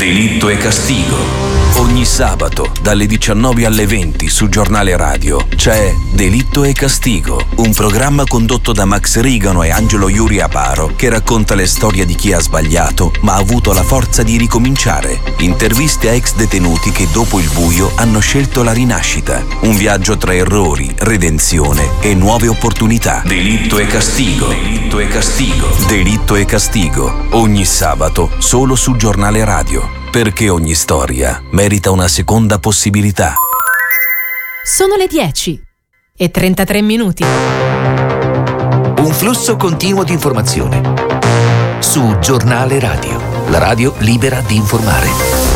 Delitto e castigo. Ogni sabato dalle 19 alle 20 su Giornale Radio c'è Delitto e castigo, un programma condotto da Max Rigano e Angelo Iuri Aparo che racconta le storie di chi ha sbagliato ma ha avuto la forza di ricominciare. Interviste a ex detenuti che dopo il buio hanno scelto la rinascita. Un viaggio tra errori, redenzione e nuove opportunità. Delitto e castigo. Delitto e castigo. Delitto e castigo. Ogni sabato solo su Giornale Radio. Perché ogni storia merita una seconda possibilità. Sono le 10:33. Un flusso continuo di informazione. Su Giornale Radio, la radio libera di informare.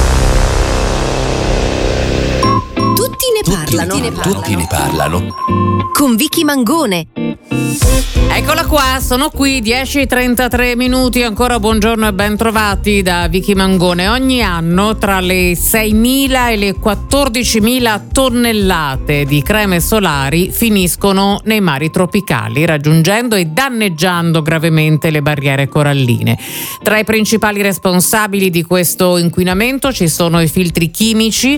Tutti ne parlano. Con Vicky Mangone. Eccola qua, sono qui, 10:33, ancora buongiorno e ben trovati da Vicky Mangone. Ogni anno tra le 6.000 e le 14.000 tonnellate di creme solari finiscono nei mari tropicali, raggiungendo e danneggiando gravemente le barriere coralline. Tra i principali responsabili di questo inquinamento ci sono i filtri chimici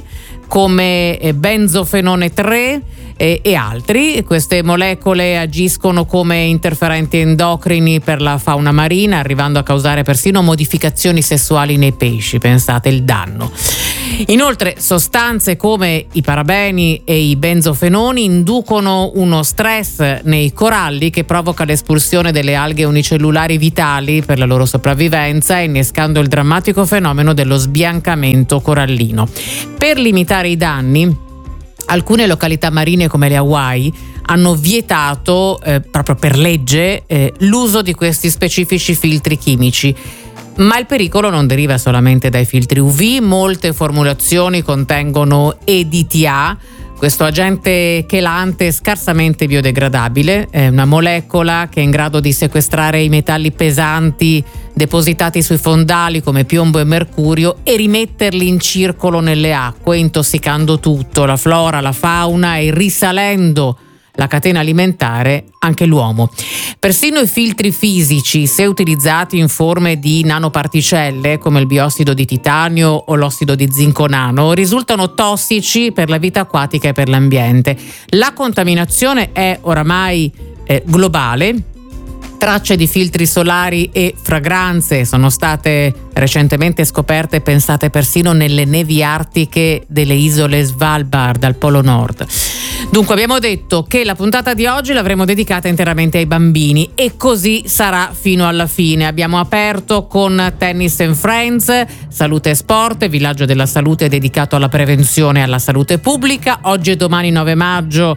come benzofenone 3 e altri. Queste molecole agiscono come interferenti endocrini per la fauna marina, arrivando a causare persino modificazioni sessuali nei pesci. Pensate il danno. Inoltre sostanze come i parabeni e i benzofenoni inducono uno stress nei coralli che provoca l'espulsione delle alghe unicellulari vitali per la loro sopravvivenza, innescando il drammatico fenomeno dello sbiancamento corallino. Per limitare i danni, alcune località marine come le Hawaii hanno vietato proprio per legge l'uso di questi specifici filtri chimici. Ma il pericolo non deriva solamente dai filtri UV, molte formulazioni contengono EDTA, questo agente chelante scarsamente biodegradabile, è una molecola che è in grado di sequestrare i metalli pesanti depositati sui fondali come piombo e mercurio e rimetterli in circolo nelle acque, intossicando tutto, la flora, la fauna e risalendo la catena alimentare anche l'uomo. Persino i filtri fisici, se utilizzati in forme di nanoparticelle come il biossido di titanio o l'ossido di zinco nano, risultano tossici per la vita acquatica e per l'ambiente. La contaminazione è oramai globale. Tracce di filtri solari e fragranze sono state recentemente scoperte, pensate, persino nelle nevi artiche delle isole Svalbard al Polo Nord. Dunque abbiamo detto che la puntata di oggi l'avremo dedicata interamente ai bambini e così sarà fino alla fine. Abbiamo aperto con Tennis and Friends, Salute e Sport, Villaggio della Salute dedicato alla prevenzione e alla salute pubblica. Oggi e domani 9 maggio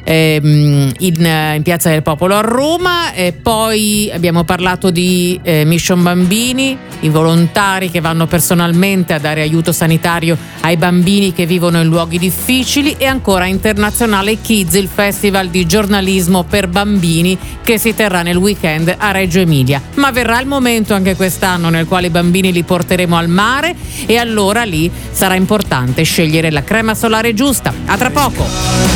in Piazza del Popolo a Roma. E poi abbiamo parlato di Mission Bambini, i volontari che vanno personalmente a dare aiuto sanitario ai bambini che vivono in luoghi difficili, e ancora Internazionale Kids, il festival di giornalismo per bambini che si terrà nel weekend a Reggio Emilia. Ma verrà il momento anche quest'anno nel quale i bambini li porteremo al mare, e allora lì sarà importante scegliere la crema solare giusta. A tra poco.